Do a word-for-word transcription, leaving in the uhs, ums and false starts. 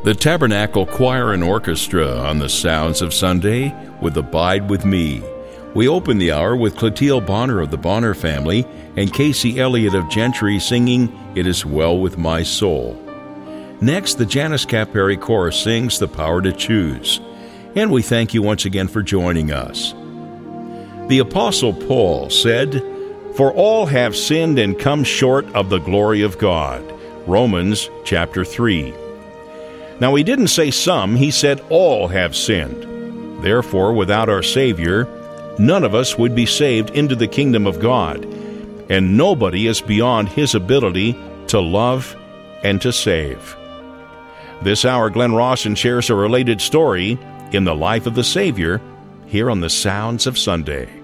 The Tabernacle Choir and Orchestra on the Sounds of Sunday with Abide With Me. We open the hour with Clotilde Bonner of the Bonner family and Casey Elliott of Gentry singing It Is Well With My Soul. Next, the Janice Capperry Chorus sings The Power to Choose. And we thank you once again for joining us. The Apostle Paul said, "For all have sinned and come short of the glory of God." Romans chapter three. Now, he didn't say some, he said all have sinned. Therefore, without our Savior, none of us would be saved into the kingdom of God, and nobody is beyond His ability to love and to save. This hour, Glenn Rawson shares a related story in the life of the Savior here on the Sounds of Sunday.